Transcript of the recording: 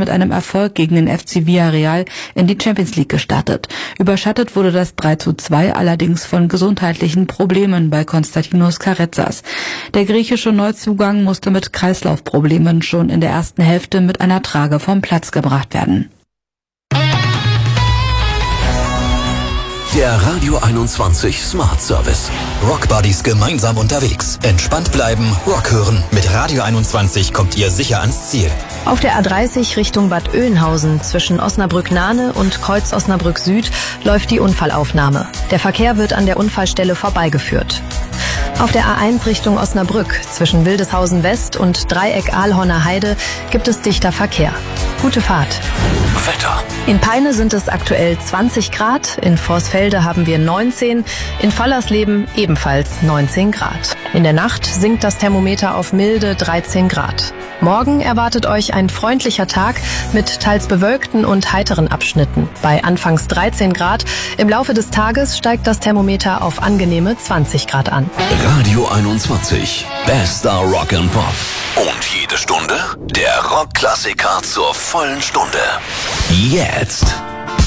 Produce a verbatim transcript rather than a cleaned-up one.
mit einem Erfolg gegen den F C Villarreal in die Champions League gestartet. Überschattet wurde das drei zu zwei allerdings von gesundheitlichen Problemen bei Konstantinos Karetzas. Der griechische Neuzugang musste mit Kreislaufproblemen schon in der ersten Hälfte mit einer Trage vom Platz gebracht werden. Der Radio einundzwanzig Smart Service. Rockbuddies gemeinsam unterwegs. Entspannt bleiben, Rock hören. Mit Radio einundzwanzig kommt ihr sicher ans Ziel. Auf der A dreißig Richtung Bad Oeynhausen zwischen Osnabrück-Nahne und Kreuz Osnabrück Süd läuft die Unfallaufnahme. Der Verkehr wird an der Unfallstelle vorbeigeführt. Auf der A eins Richtung Osnabrück zwischen Wildeshausen West und Dreieck Aalhorner Heide gibt es dichter Verkehr. Gute Fahrt. Wetter. In Peine sind es aktuell zwanzig Grad, in Vorsfelde haben wir neunzehn, in Fallersleben ebenfalls neunzehn Grad. In der Nacht sinkt das Thermometer auf milde dreizehn Grad. Morgen erwartet euch ein freundlicher Tag mit teils bewölkten und heiteren Abschnitten. Bei anfangs dreizehn Grad, im Laufe des Tages steigt das Thermometer auf angenehme zwanzig Grad an. Radio einundzwanzig. Bester Rock and Pop. Und jede Stunde der Rockklassiker zur vollen Stunde. Jetzt.